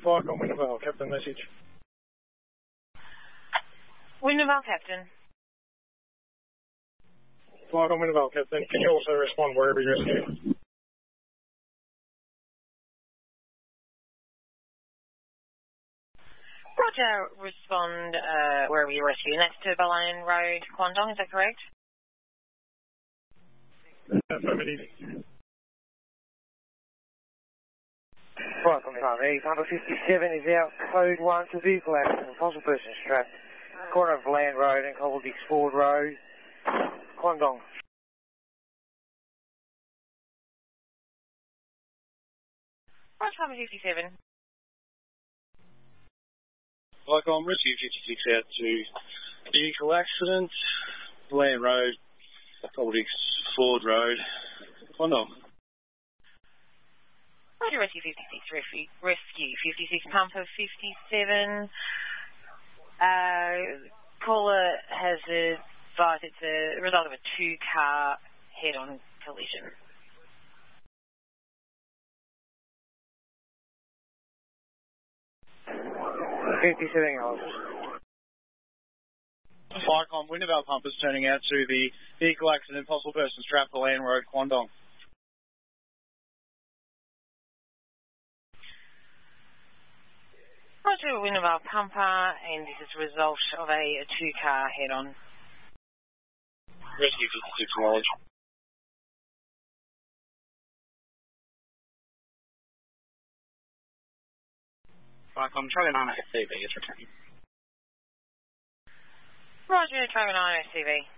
Flight on Wintervale, Captain message. Wintervale, Captain. Flight on Wintervale, Captain. Can you also respond wherever you're rescued? Roger, respond wherever you're rescued. And that's to Balane Road, Kwandong, is that correct? Affirmative. Flight on Wintervale, number 57 is out, code 1 to vehicle accident, possible person strapped. Corner of Land Road and Cobble Dix Ford Road, Kwandong. Right, number 57. Lycom, rescue 56 out to vehicle accident, Land Road, Cobble Dix Ford Road, Kwandong. Roger, rescue 56, rescue 56, pumper 57. Caller has advised it's a result of a two-car head-on collision. Flycom, Wintervale pumpers turning out to the vehicle accident, possible person strapped to Land Road, Kwandong. Roger, Wintervale pumper, and this is a result of a two-car head-on. Rescue 56 knowledge. Flycom, Trago 9 SCV is returning. Roger, Trago 9 SCV.